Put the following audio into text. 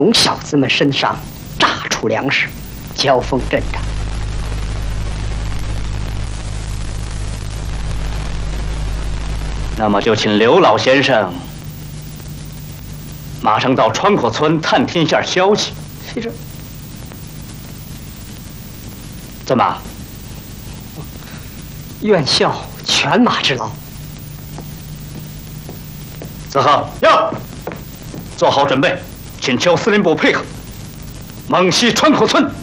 从小子们身上榨出粮食，交锋阵仗。 那么就请刘老先生马上到川口村探听下消息。 是这。 怎么？ 愿效犬马之劳。 子浩，要做好准备，请求司令部配合，猛袭川口村。